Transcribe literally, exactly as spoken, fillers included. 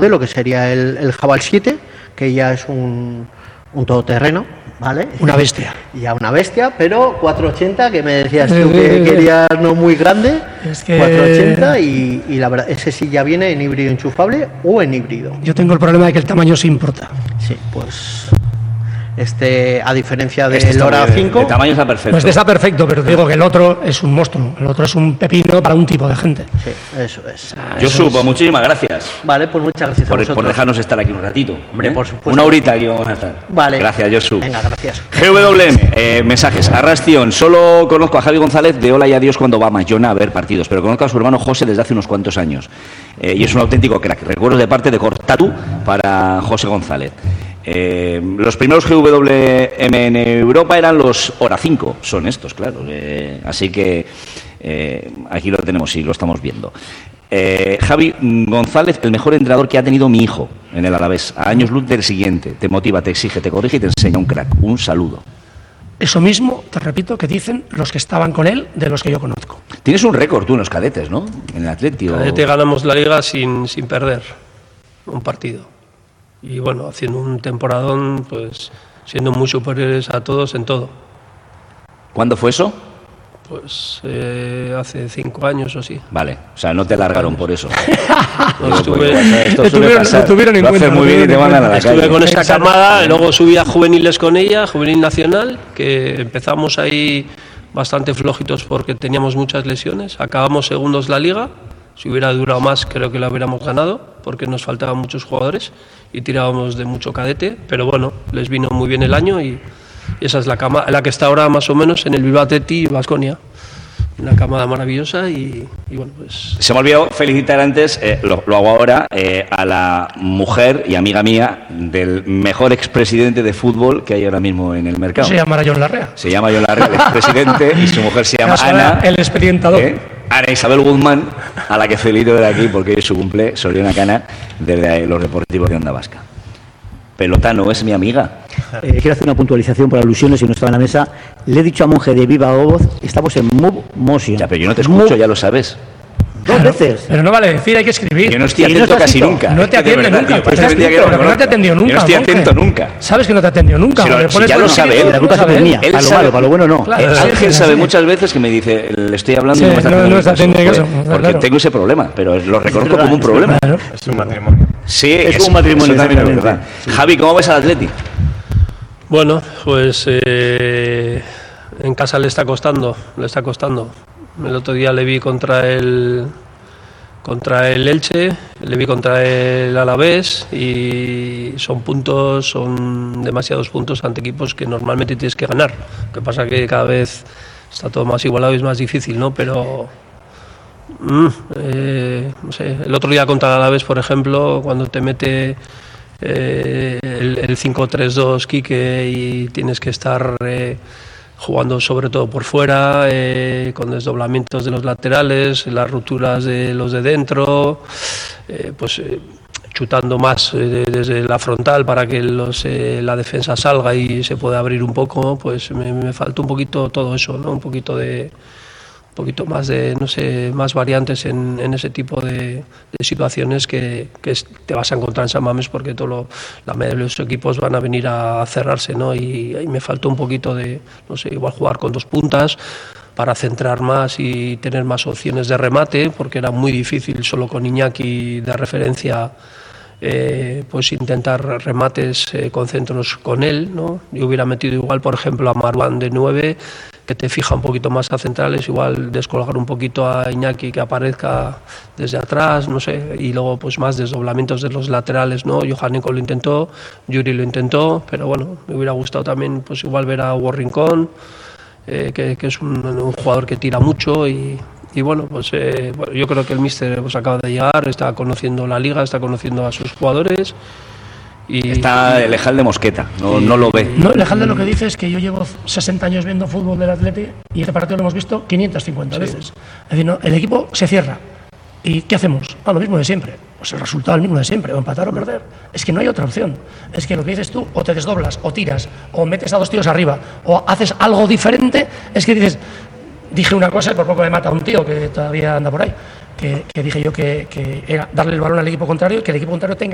modelo, que sería el, el Jabal siete, que ya es un, un todoterreno, ¿vale? Una bestia. Ya una bestia, pero cuatrocientos ochenta, que me decías tú que querías no muy grande, es que... cuatrocientos ochenta y, y la verdad, ese sí ya viene en híbrido enchufable o en híbrido. Yo tengo el problema de que el tamaño se importa. Sí, pues... Este, a diferencia del este Lora cinco, el tamaño está perfecto. Pues está perfecto, pero te digo que el otro es un monstruo. El otro es un pepino para un tipo de gente. Sí, eso es. Josu, pues muchísimas gracias. Vale, pues muchas gracias por, a vosotros. por dejarnos estar aquí un ratito. Hombre, ¿eh? por supuesto. Una horita aquí vamos a estar. Vale. Gracias, Josu. Venga, gracias. G W M, eh, mensajes. Arrastion, solo conozco a Javi González de Hola y Adiós cuando va a Mayona a ver partidos, pero conozco a su hermano José desde hace unos cuantos años. Eh, y es un auténtico crack. Recuerdos de parte de Cortatu para José González. Eh, los primeros G W M en Europa eran los Hora cinco, son estos, claro. Eh, así que eh, aquí lo tenemos y lo estamos viendo. Eh, Javi González, el mejor entrenador que ha tenido mi hijo en el Alavés. A años luz del siguiente. Te motiva, te exige, te corrige y te enseña, un crack. Un saludo. Eso mismo, te repito, que dicen los que estaban con él, de los que yo conozco. Tienes un récord tú en los cadetes, ¿no? En el Atlético. Cadete ganamos la Liga sin, sin perder un partido. Y bueno, haciendo un temporadón, pues siendo muy superiores a todos en todo. ¿Cuándo fue eso? Pues eh, hace cinco años o así. Vale, o sea, no te largaron por eso. No, estuve, esto tuvieron, lo tuvieron en lo cuenta. Muy bien y te mandan a la estuve calle. con esa camada, luego subí a juveniles con ella, juvenil nacional, que empezamos ahí bastante flojitos porque teníamos muchas lesiones. Acabamos segundos la liga. Si hubiera durado más, creo que la hubiéramos ganado, porque nos faltaban muchos jugadores y tirábamos de mucho cadete, pero bueno, les vino muy bien el año y, y esa es la cama, la que está ahora más o menos en el Bilbao Athletic y Baskonia. Una camada maravillosa y, y bueno, pues... Se me olvidó felicitar antes, eh, lo, lo hago ahora, eh, a la mujer y amiga mía del mejor expresidente de fútbol que hay ahora mismo en el mercado. Se llama John Larrea. Se llama John Larrea, el expresidente, y su mujer se llama Ana. El expedientador. ¿eh? Ana Isabel Guzmán, a la que felicito de aquí porque es su cumple, Soriana Cana, desde los deportivos de Onda Vasca. Pelotano es mi amiga. Eh, quiero hacer una puntualización por alusiones si no estaba en la mesa. Le he dicho a Monje de viva voz, estamos en Move Motion. Ya, pero yo no te escucho, Move. Ya lo sabes. Dos claro, veces. Pero no vale decir, hay que escribir. Yo no estoy atento no casi nunca. No te atiende verdad, nunca. Tío, pues escrito, que no, pero no te ha atendido nunca. Yo no estoy atento Monje. nunca. Sabes que no te ha atendido nunca. Si, lo, si ya lo sabe él. La culpa es mía. Él para lo sabe, malo, para lo bueno no. Claro, Ángel sabe muchas veces que me dice, le estoy hablando sí, y no me está no, no está haciendo caso. Porque, porque claro. tengo ese problema, pero lo reconozco como un problema. Claro. Es un matrimonio. Sí, es, es un matrimonio. Eso también es verdad. Sí. Javi, ¿cómo ves al Atleti? Bueno, pues eh, en casa le está costando, le está costando. El otro día le vi contra el contra el Elche, le vi contra el Alavés y son puntos, son demasiados puntos ante equipos que normalmente tienes que ganar. Lo que pasa que cada vez está todo más igualado y es más difícil, ¿no? Pero mm, eh, no sé, el otro día contra el Alavés, por ejemplo, cuando te mete Eh, el, el cinco tres dos Quique y tienes que estar eh, jugando sobre todo por fuera, eh, con desdoblamientos de los laterales, las rupturas de los de dentro, eh, pues eh, chutando más eh, desde la frontal para que los, eh, la defensa salga y se pueda abrir un poco, pues me, me falta un poquito todo eso, ¿no? Un poquito de un poquito más de, no sé, más variantes en, en ese tipo de, de situaciones que, que es, te vas a encontrar en San Mamés porque todo lo, la mayoría de los equipos van a venir a cerrarse, ¿no? Y, y me faltó un poquito de, no sé, igual jugar con dos puntas para centrar más y tener más opciones de remate, porque era muy difícil solo con Iñaki de referencia eh, pues intentar remates eh, con centros con él, ¿no? Yo hubiera metido igual, por ejemplo, a Marwan de nueve, que te fija un poquito más a centrales, igual descolgar un poquito a Iñaki que aparezca desde atrás, no sé, y luego pues más desdoblamientos de los laterales, ¿no? Johannico lo intentó, Yuri lo intentó, pero bueno, me hubiera gustado también pues igual ver a Hugo Rincón, eh, que, que es un, un jugador que tira mucho y, y bueno, pues eh, bueno, yo creo que el míster pues acaba de llegar, está conociendo la liga, está conociendo a sus jugadores. Y, está el Ejalde Mosqueta, no, no lo ve. No, el Ejalde lo que dice es que yo llevo sesenta años viendo fútbol del Atleti y este partido lo hemos visto quinientas cincuenta sí. veces. Es decir, no, el equipo se cierra. ¿Y qué hacemos? Ah, lo mismo de siempre. Pues el resultado es el mismo de siempre, o empatar o perder. Es que no hay otra opción. Es que lo que dices tú, o te desdoblas, o tiras, o metes a dos tíos arriba, o haces algo diferente. Es que dices, dije una cosa y por poco me mata a un tío que todavía anda por ahí, que, que dije yo que, que era darle el balón al equipo contrario y que el equipo contrario tenga